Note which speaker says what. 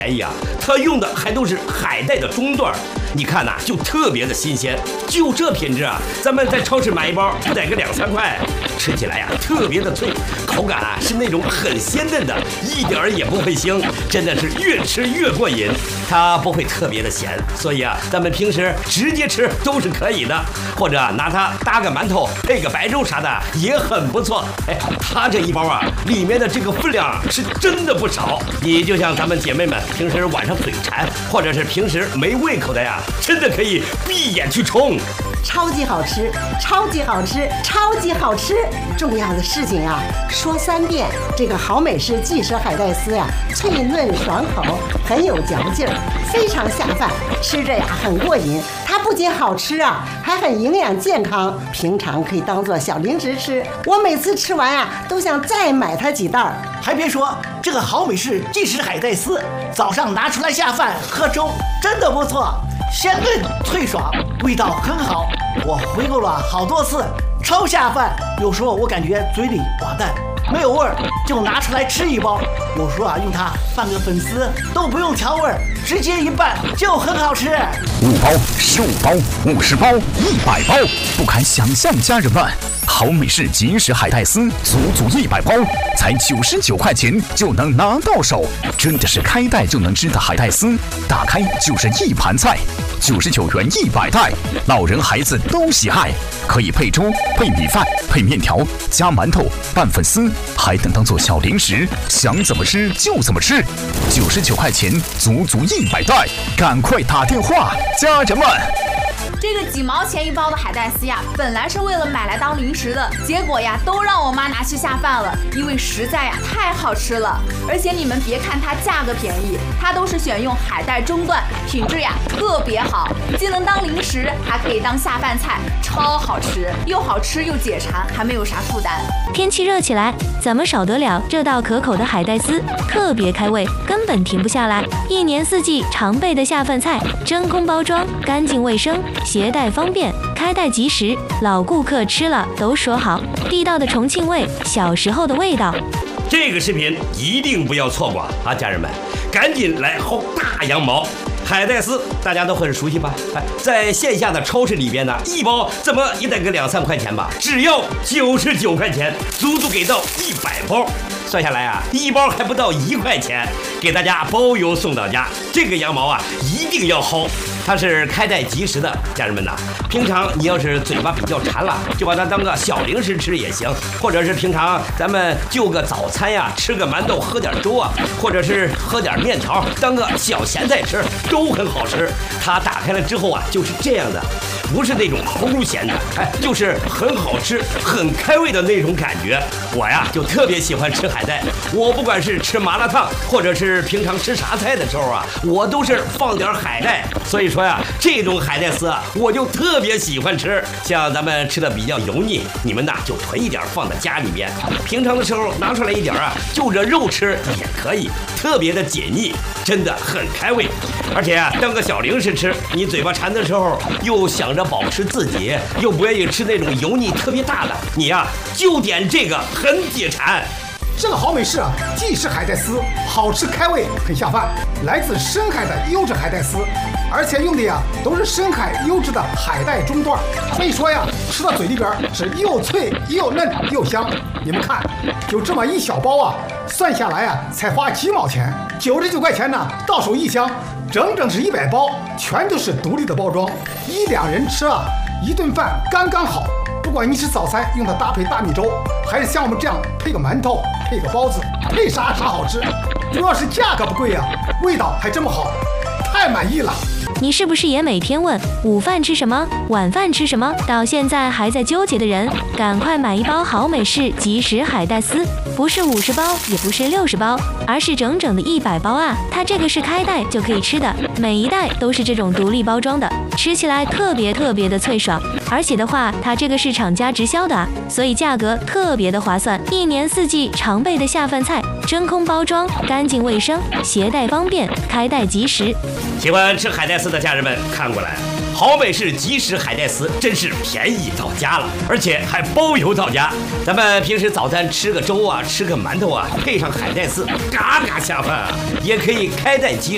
Speaker 1: 便宜啊，它用的还都是海带的中段，你看呐，就特别的新鲜。就这品质啊，咱们在超市买一包不得个2、3块，吃起来呀特别的脆，口感啊是那种很鲜嫩的，一点儿也不会腥，真的是越吃越过瘾。它不会特别的咸，所以啊，咱们平时直接吃都是可以的，或者拿它搭个馒头，配个白粥啥的也很不错。哎，它这一包啊，里面的这个分量是真的不少。你就像咱们姐妹们平时晚上嘴馋，或者是平时没胃口的呀，真的可以闭眼去冲。
Speaker 2: 超级好吃，超级好吃，超级好吃！重要的事情啊，说3遍。这个好美式即食海带丝呀，脆嫩爽口，很有嚼劲儿，非常下饭，吃着呀很过瘾。它不仅好吃啊，还很营养健康，平常可以当做小零食吃。我每次吃完啊，都想再买它几袋儿。
Speaker 3: 还别说，这个好美式即食海带丝，早上拿出来下饭喝粥，真的不错。鲜嫩脆爽，味道很好，我回购了好多次，超下饭。有时候我感觉嘴里寡淡，没有味儿，就拿出来吃一包。有时候啊，用它拌个粉丝都不用调味儿，直接一拌就很好吃。
Speaker 4: 5包、15包、50包、100包，不堪想象，家人们！好美式即食海带丝，足100包，才99块钱就能拿到手，真的是开袋就能吃的海带丝，打开就是一盘菜，99元100袋，老人孩子都喜爱，可以配粥、配米饭、配面条、加馒头、拌粉丝，还能当做小零食，想怎么吃就怎么吃。99块钱，足100袋，赶快打电话，家人们！
Speaker 5: 这个几毛钱一包的海带丝呀，本来是为了买来当零食的，结果呀都让我妈拿去下饭了，因为实在呀太好吃了。而且你们别看它价格便宜，它都是选用海带中段，品质呀特别好，既能当零食，还可以当下饭菜，超好吃，又好吃又解馋，还没有啥负担。
Speaker 6: 天气热起来，怎么少得了这道可口的海带丝？特别开胃，根本停不下来，一年四季常备的下饭菜，真空包装，干净卫生，携带方便，开袋即食，老顾客吃了都说好，地道的重庆味，小时候的味道。
Speaker 1: 这个视频一定不要错过啊，家人们，赶紧来薅大羊毛！海带丝大家都很熟悉吧？在线下的超市里边呢，一包怎么也得个2、3块钱吧，只要99块钱，足给到100包。算下来啊，一包还不到1块钱，给大家包邮送到家。这个羊毛啊，一定要薅。它是开袋即食的，家人们呐，平常你要是嘴巴比较馋了，就把它当个小零食吃也行，或者是平常咱们就个早餐呀，吃个馒头，喝点粥啊，或者是喝点面条，当个小咸菜吃，都很好吃。它打开了之后啊，就是这样的，不是那种齁咸的，就是很好吃、很开胃的那种感觉。我呀就特别喜欢吃海带，我不管是吃麻辣烫，或者是平常吃啥菜的时候啊，我都是放点海带。所以说呀，这种海带丝啊，我就特别喜欢吃。像咱们吃的比较油腻，你们呐就囤一点放在家里面，平常的时候拿出来一点啊，就着肉吃也可以，特别的解腻，真的很开胃。而且啊，当个小零食吃，你嘴巴馋的时候，又想着保持自己，又不愿意吃那种油腻特别大的，你呀就点这个，很解馋。
Speaker 7: 这个好美式啊，即食海带丝，好吃开胃，很下饭，来自深海的优质海带丝，而且用的呀都是深海优质的海带中段，所以说呀，吃到嘴里边是又脆又嫩又香。你们看，就这么一小包啊，算下来啊才花几毛钱，99块钱呢，到手一箱，整整是100包，全都是独立的包装，1、2人吃啊，一顿饭刚刚好。不管你吃早餐用它搭配大米粥，还是像我们这样配个馒头、配个包子，配啥好吃。主要是价格不贵啊，味道还这么好，太满意了。
Speaker 6: 你是不是也每天问午饭吃什么，晚饭吃什么？到现在还在纠结的人，赶快买一包好美式即食海带丝，不是50包，也不是60包，而是整整的100包啊！它这个是开袋就可以吃的，每一袋都是这种独立包装的，吃起来特别的脆爽。而且的话，它这个是厂家直销的啊，所以价格特别的划算，一年四季常备的下饭菜，真空包装，干净卫生，携带方便，开袋即食。
Speaker 1: 喜欢吃海带丝的家人们看过来，好美式即食海带丝真是便宜到家了，而且还包邮到家。咱们平时早餐吃个粥啊，吃个馒头啊，配上海带丝，嘎嘎下饭啊，也可以开袋即食。